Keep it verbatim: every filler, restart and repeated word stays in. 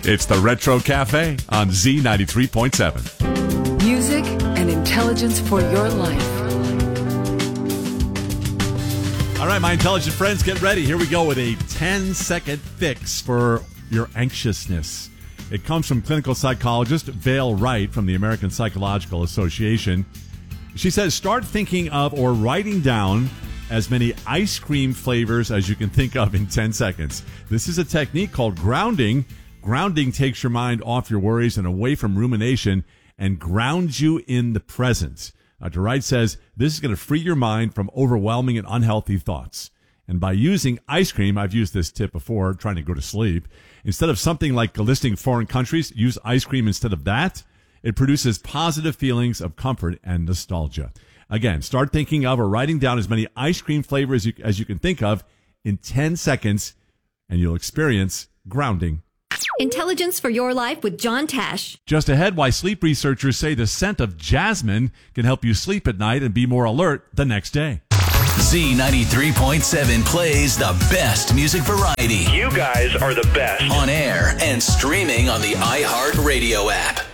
It's the Retro Cafe on Z ninety-three point seven. Music and intelligence for your life. All right, my intelligent friends, get ready. Here we go with a ten-second fix for your anxiousness. It comes from clinical psychologist Vail Wright from the American Psychological Association. She says, start thinking of or writing down as many ice cream flavors as you can think of in ten seconds. This is a technique called grounding. Grounding takes your mind off your worries and away from rumination and grounds you in the present. Doctor Wright says this is going to free your mind from overwhelming and unhealthy thoughts. And by using ice cream, I've used this tip before, trying to go to sleep. Instead of something like listing foreign countries, use ice cream instead of that. It produces positive feelings of comfort and nostalgia. Again, start thinking of or writing down as many ice cream flavors as you, as you can think of in ten seconds, and you'll experience grounding. Intelligence for your life with John Tash. Just ahead, why sleep researchers say the scent of jasmine can help you sleep at night and be more alert the next day. Z ninety-three point seven plays the best music variety. You guys are the best. On air and streaming on the iHeartRadio app.